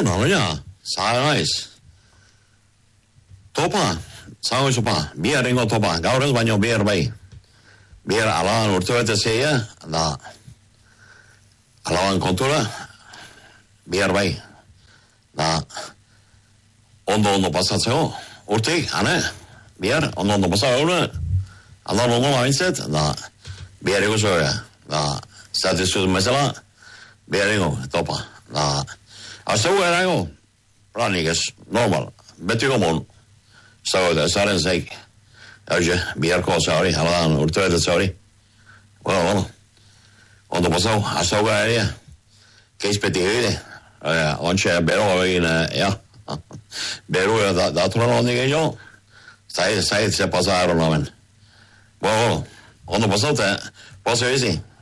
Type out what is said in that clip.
나느냐? 사이스. Topa, sabe sopa, biar engo topa, gaurang banyak biar baik. Biar alawan urtu itu saya, na alawan kontura, biar baik. Na ondo pasaseo, urti, ane, biar ondo pasaseo na, alawan ondo mindset, na biar ego soya, na status masalah, biar engo topa, na asal ego, planigas normal, betul omon. So that Saturday say, "Oye, biar ko sorry, halan urtu itu sorry." Well, ondo pasau asau area, case petihe, onche bero ina ya, bero da trono ni yo, sai se pasaron no men. Well, ondo pasau te, pasau isi,